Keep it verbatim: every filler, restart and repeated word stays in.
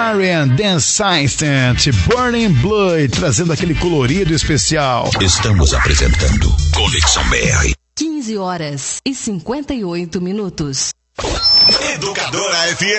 Marian Dance Instant, Burning Blood, trazendo aquele colorido especial. Estamos apresentando Conexão B R. quinze horas e cinquenta e oito minutos. Educadora F M.